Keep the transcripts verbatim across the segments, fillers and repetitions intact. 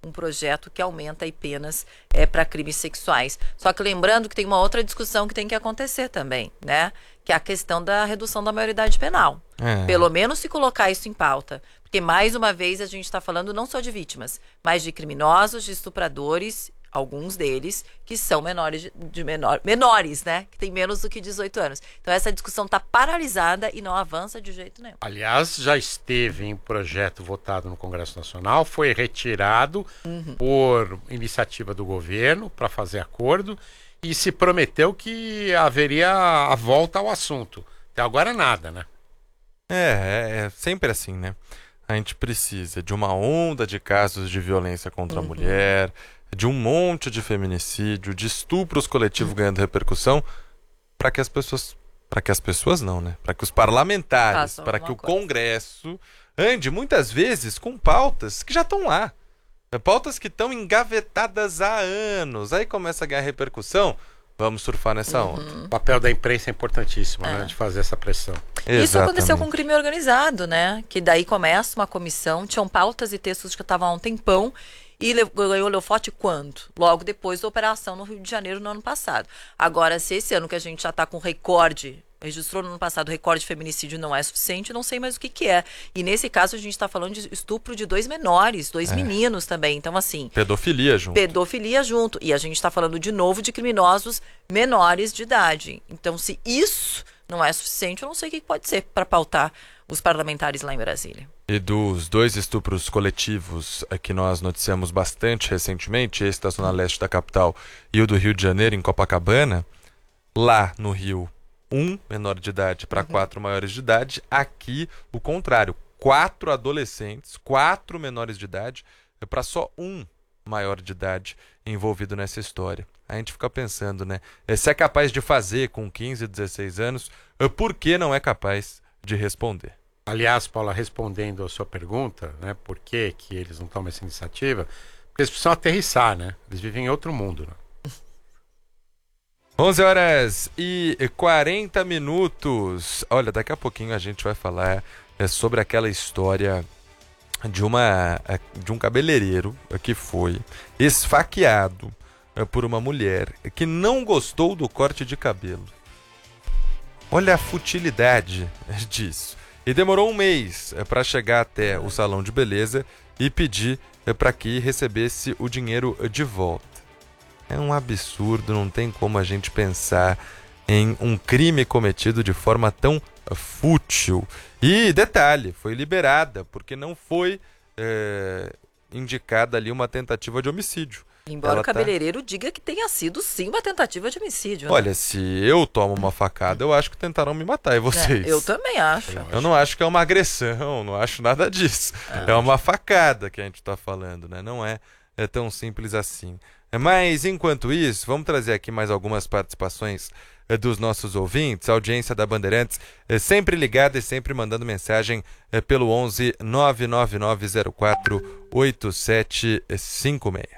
um projeto que aumenta aí penas é, para crimes sexuais. Só que lembrando que tem uma outra discussão que tem que acontecer também, né? Que é a questão da redução da maioridade penal. É. Pelo menos se colocar isso em pauta. Porque, mais uma vez, a gente está falando não só de vítimas, mas de criminosos, de estupradores, alguns deles, que são menores, de, de menor, menores, né? Que tem menos do que dezoito anos. Então, essa discussão está paralisada e não avança de jeito nenhum. Aliás, já esteve em projeto votado no Congresso Nacional, foi retirado uhum. por iniciativa do governo para fazer acordo e se prometeu que haveria a volta ao assunto. Até agora nada, né? É, é, é sempre assim, né? A gente precisa de uma onda de casos de violência contra uhum. a mulher, de um monte de feminicídio, de estupros coletivos ganhando repercussão, para que as pessoas, para que as pessoas não, né? Para que os parlamentares, para que o coisa. Congresso ande muitas vezes com pautas que já estão lá, pautas que estão engavetadas há anos. Aí começa a ganhar repercussão, vamos surfar nessa Uhum. onda. O papel da imprensa é importantíssimo, é. né? De fazer essa pressão. Exatamente. Isso aconteceu com o crime organizado, né? Que daí começa uma comissão, tinham pautas e textos que estavam há um tempão. E ganhou o Leofote quando? Logo depois da operação no Rio de Janeiro no ano passado. Agora, se esse ano que a gente já está com recorde, registrou no ano passado recorde de feminicídio não é suficiente, não sei mais o que que é. E nesse caso a gente está falando de estupro de dois menores, dois é. meninos também. Então assim... Pedofilia junto. Pedofilia junto. E a gente está falando de novo de criminosos menores de idade. Então se isso não é suficiente, eu não sei o que pode ser para pautar os parlamentares lá em Brasília. E dos dois estupros coletivos que nós noticiamos bastante recentemente, esse da Zona Leste da capital e o do Rio de Janeiro, em Copacabana, lá no Rio, um menor de idade para uhum. quatro maiores de idade, aqui o contrário, quatro adolescentes, quatro menores de idade, para só um maior de idade envolvido nessa história. A gente fica pensando, né? Se é capaz de fazer com quinze, dezesseis anos, por que não é capaz de responder? Aliás, Paula, respondendo a sua pergunta, né, por que, que eles não tomam essa iniciativa, porque eles precisam aterrissar, né? Eles vivem em outro mundo, né? onze horas e quarenta minutos. Olha, daqui a pouquinho a gente vai falar é, sobre aquela história de, uma, de um cabeleireiro que foi esfaqueado é, por uma mulher que não gostou do corte de cabelo. Olha a futilidade disso. E demorou um mês é, para chegar até o salão de beleza e pedir é, para que recebesse o dinheiro de volta. É um absurdo, não tem como a gente pensar em um crime cometido de forma tão fútil. E detalhe, foi liberada porque não foi é, indicada ali uma tentativa de homicídio. Embora Ela o cabeleireiro tá... diga que tenha sido sim uma tentativa de homicídio. Olha, né? se eu tomo uma facada, eu acho que tentaram me matar. E vocês? É, eu também acho. Eu não acho que é uma agressão, não acho nada disso. É, é uma facada que a gente está falando, né? Não é, é tão simples assim. Mas, enquanto isso, vamos trazer aqui mais algumas participações é, dos nossos ouvintes. A audiência da Bandeirantes é sempre ligada e sempre mandando mensagem é, pelo onze nove nove nove zero quatro oito sete cinco seis.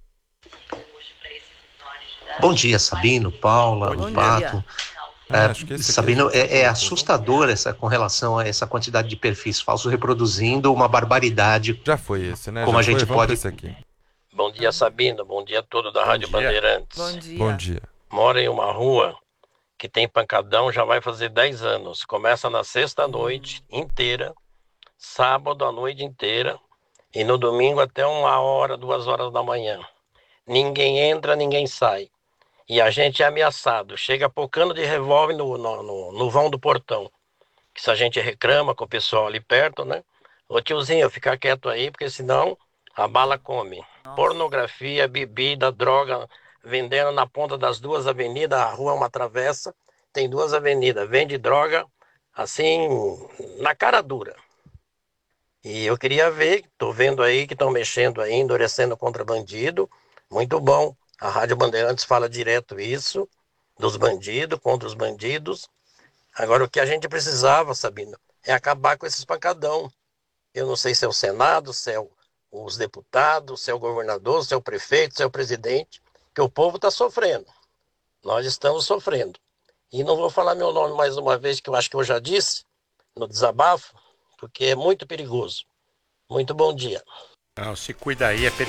Bom dia, Sabino, Paula, Bom Pato. dia. É, Sabino, é, é assustador essa, com relação a essa quantidade de perfis falsos reproduzindo uma barbaridade. Já foi esse, né? Como Já a gente foi, pode... esse aqui. Bom dia, Sabino. Bom dia a todo da Rádio Bandeirantes. Bom dia. Bom dia. Moro em uma rua que tem pancadão, já vai fazer dez anos. Começa na sexta-noite inteira, sábado à noite inteira e no domingo até uma hora, duas horas da manhã. Ninguém entra, ninguém sai. E a gente é ameaçado. Chega pocando de revólver no, no, no, no vão do portão. Que se a gente reclama com o pessoal ali perto, né? Ô tiozinho, fica quieto aí, porque senão a bala come. Nossa. Pornografia, bebida, droga, vendendo na ponta das duas avenidas. A rua é uma travessa, tem duas avenidas. Vende droga, assim, na cara dura. E eu queria ver, tô vendo aí que estão mexendo aí, endurecendo contra bandido. Muito bom. A Rádio Bandeirantes fala direto isso, dos bandidos, contra os bandidos. Agora, o que a gente precisava, Sabino, é acabar com esses pancadão. Eu não sei se é o Senado, se é o, os deputados, se é o governador, se é o prefeito, se é o presidente, que o povo está sofrendo. Nós estamos sofrendo. E não vou falar meu nome mais uma vez, que eu acho que eu já disse, no desabafo, porque é muito perigoso. Muito bom dia. Não, se cuida aí, é perigoso.